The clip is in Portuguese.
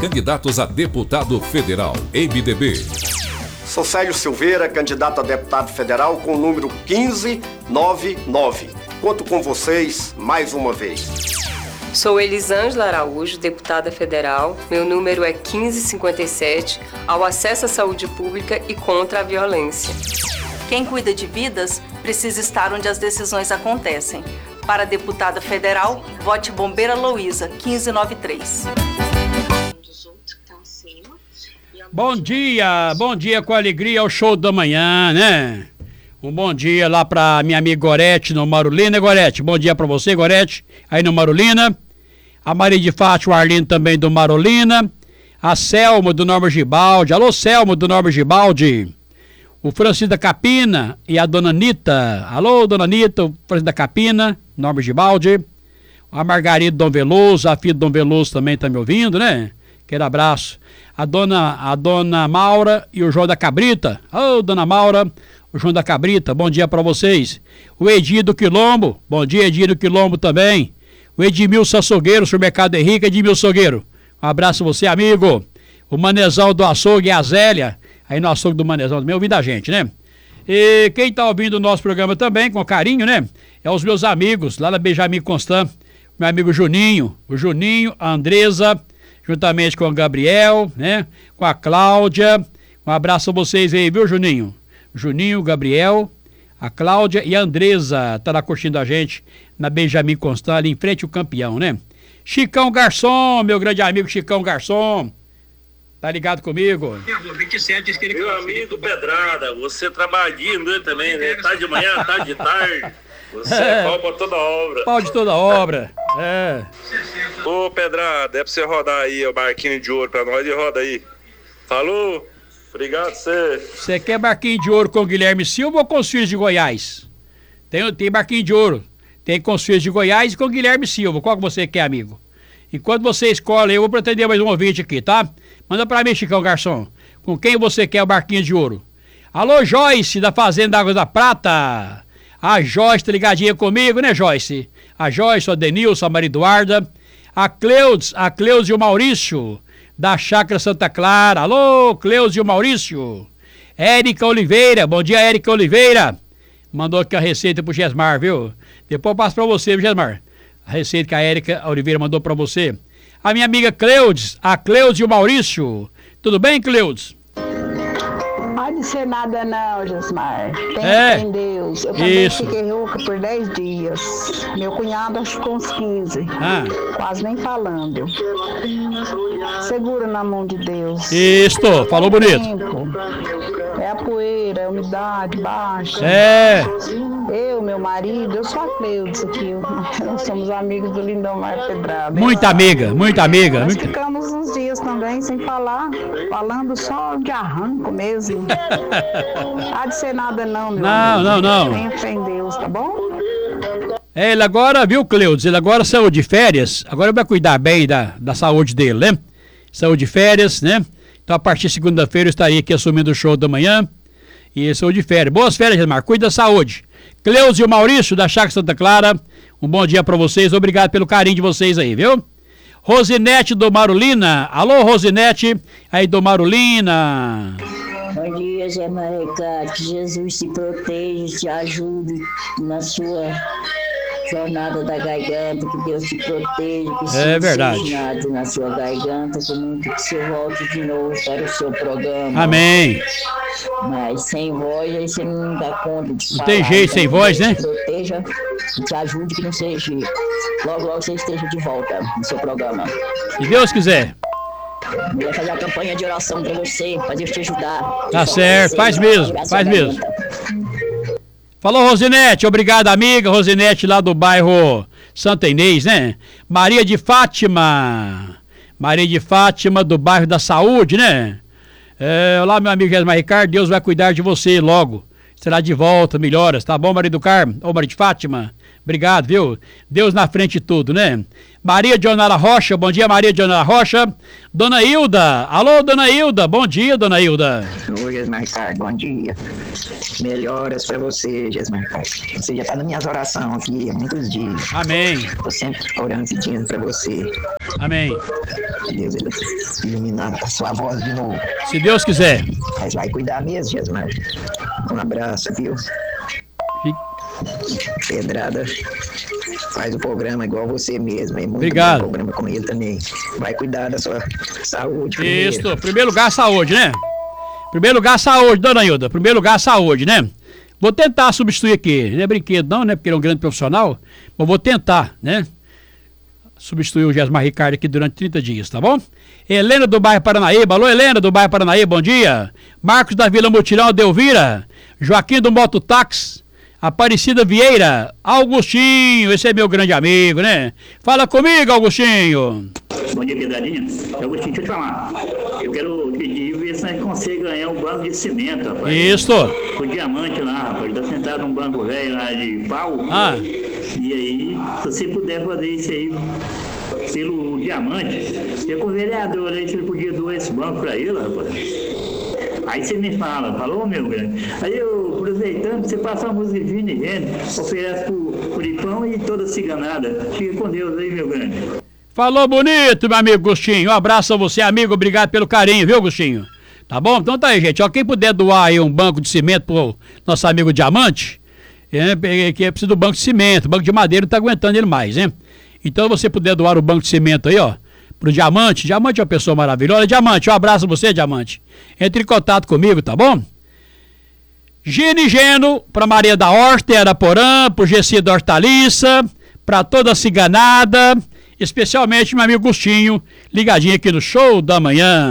candidatos a deputado federal, MDB. Sou Célio Silveira, candidato a deputado federal com o número 1599. Conto com vocês mais uma vez. Sou Elisângela Araújo, deputada federal. Meu número é 1557, ao acesso à saúde pública e contra a violência. Quem cuida de vidas precisa estar onde as decisões acontecem. Para deputada federal, vote Bombeira Luísa, 1593. Bom dia com alegria ao show da manhã, né? Um bom dia lá pra minha amiga Gorete no Marulina, Gorete? Bom dia pra você, Gorete, aí no Marulina. A Maria de Fátima, o Arlindo também do Marulina. A Selma do Norma Gibaldi. Alô, Selma do Norma Gibaldi. O Francisco da Capina e a Dona Anitta. Alô, Dona Anitta, o Francisco da Capina, Norma Gibaldi. A Margarida Dom Veloso, a filha do Dom Veloso também tá me ouvindo, né? Aquele abraço. A dona Maura e o João da Cabrita. Ô, Dona Maura, o João da Cabrita, bom dia pra vocês. O Edir do Quilombo, bom dia, Edir do Quilombo também. O Edmilson Açougueiro, supermercado Henrique, Edmilson Açougueiro. Um abraço a você, amigo. O Manezão do Açougue e a Zélia, aí no açougue do Manezão também, ouvindo a gente, né? E quem tá ouvindo o nosso programa também, com carinho, né? É os meus amigos, lá na Benjamin Constant, meu amigo Juninho, a Andresa, juntamente com o Gabriel, né? Com a Cláudia. Um abraço a vocês aí, viu, Juninho? Juninho, Gabriel, a Cláudia e a Andresa tá lá curtindo a gente na Benjamin Constant, ali em frente ao Campeão, né? Chicão Garçom, meu grande amigo Chicão Garçom, tá ligado comigo? Meu amigo Pedrada, você trabalhando também, né? Tá de manhã, tá de tarde. Você é pau pra toda obra. Pau de toda obra, é. Ô Pedrada, é pra você rodar aí o barquinho de ouro pra nós e roda aí. Falou? Obrigado, você. Você quer barquinho de ouro com o Guilherme Silva ou com os filhos de Goiás? Tem barquinho de ouro. Tem com os filhos de Goiás e com o Guilherme Silva. Qual que você quer, amigo? Enquanto você escolhe, eu vou pretender mais um ouvinte aqui, tá? Manda pra mim, Chicão Garçom. Com quem você quer o barquinho de ouro? Alô, Joyce, da Fazenda Águas da Prata. A Joyce tá ligadinha comigo, né, Joyce? A Joyce, a Denilson, a Maria Eduarda. A Cleudes e o Maurício, da Chácara Santa Clara. Alô, Cleudes e o Maurício. Érica Oliveira, bom dia, Érica Oliveira. Mandou aqui a receita pro Gesmar, viu? Depois eu passo pra você, viu, Gesmar? A receita que a Érica Oliveira mandou pra você. A minha amiga Cleudes, a Cleudes e o Maurício. Tudo bem, Cleudes? Pode ser nada não, Gesmar. Tem Deus. Eu também fiquei rouca por 10 dias. Meu cunhado acho que com uns 15. Quase nem falando. Segura na mão de Deus. Isso, falou bonito. É a poeira, é a umidade baixa. Eu, meu marido, eu sou a Cleudes aqui. Nós somos amigos do Lindomar Pedrada. Muita amiga. Nós ficamos uns dias também sem falar, falando só de arranco mesmo. Há de ser nada não, meu amigo. Não. Tenha fé em Deus, tá bom? Ele agora, viu, Cleudes? Ele agora saiu de férias. Agora vai cuidar bem da saúde dele, né? Saiu de férias, né? Então a partir de segunda-feira eu estaria aqui assumindo o show da manhã. E saiu de férias. Boas férias, Gesmar. Cuida da saúde. Cleudes e o Maurício, da Chácara Santa Clara. Um bom dia pra vocês. Obrigado pelo carinho de vocês aí, viu? Rosinete do Marulina. Alô, Rosinete, aí do Marulina. Bom dia, Zé Maricá. Que Jesus te proteja, te ajude na sua jornada da garganta, que Deus te proteja, que é verdade. Nada na sua garganta, que muito que você volte de novo para o seu programa. Amém. Mas sem voz, aí você não dá conta de falar. Não tem jeito sem voz, né? Te proteja e te ajude que não seja. Logo você esteja de volta no seu programa. Se Deus quiser. Eu vou fazer a campanha de oração pra você, pra Deus te ajudar. Tá certo, faz mesmo. Falou, Rosinete, obrigado, amiga. Rosinete lá do bairro Santa Inês, né? Maria de Fátima do bairro da Saúde, né? Olá, meu amigo Gesmar Ricardo, Deus vai cuidar de você logo. Será de volta, melhoras, tá bom, Maria do Carmo? Ô, Maria de Fátima, obrigado, viu? Deus na frente de tudo, né? Maria de Onara Rocha, bom dia, Maria de Onara Rocha. Dona Hilda, alô, Dona Hilda, bom dia, Dona Hilda. Oi, Gesmar Ricardo, bom dia. Melhoras pra você, Gesmar Ricardo. Você já tá nas minhas orações aqui há muitos dias. Amém. Tô sempre orando e pedindo pra você. Amém. Deus iluminar a sua voz de novo. Se Deus quiser. Mas vai cuidar mesmo, Jesmar. Um abraço, viu? Pedrada faz o programa igual você mesmo. É muito obrigado. Bom o programa com ele também. Vai cuidar da sua saúde. Isso, primeiro lugar, saúde, né? Primeiro lugar, saúde, dona Hilda. Primeiro lugar, saúde, né? Vou tentar substituir aqui. Não é brinquedo não, né? Porque ele é um grande profissional. Mas vou tentar, né? Substituir o Jesmar Ricardo aqui durante 30 dias, tá bom? Helena do bairro Paranaíba. Alô, Helena do bairro Paranaíba, bom dia. Marcos da Vila Mutirão, Delvira. Joaquim do Mototáxi. Aparecida Vieira. Augustinho, esse é meu grande amigo, né? Fala comigo, Augustinho. Bom dia, Pedradinha. Augustinho, deixa eu te falar. Eu quero pedir, ver se a gente consegue ganhar um banco de cimento, rapaz. Isso. O diamante lá, rapaz. Ele tá sentado num banco velho lá de pau. E aí, se você puder fazer isso aí pelo diamante, eu com o vereador aí, se ele podia doar esse banco pra ele, rapaz. Aí você me falou, meu grande. Aí eu, aproveitando, você passa uma música de higiene, oferece pro Ipão e toda ciganada. Fica com Deus aí, meu grande. Falou bonito, meu amigo Agostinho. Um abraço a você, amigo. Obrigado pelo carinho, viu, Agostinho? Tá bom? Então tá aí, gente. Ó, quem puder doar aí um banco de cimento pro nosso amigo Diamante, que precisa do banco de cimento. O banco de madeira não tá aguentando ele mais, hein? Então, se você puder doar o banco de cimento aí, ó, pro Diamante. Diamante é uma pessoa maravilhosa. Diamante, um abraço a você, Diamante. Entre em contato comigo, tá bom? Gino e Geno, pra Maria da Horta, Araporã, pro Gessi da Hortaliça, pra toda a ciganada, especialmente meu amigo Agostinho, ligadinho aqui no Show da Manhã.